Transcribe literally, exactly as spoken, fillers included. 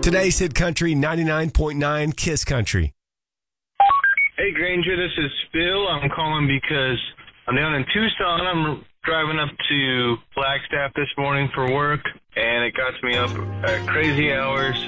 Today's Hit Country ninety-nine point nine Kiss Country. Hey, Granger, this is Bill. I'm calling because I'm down in Tucson. I'm driving up to Flagstaff this morning for work, and it got me up at crazy hours.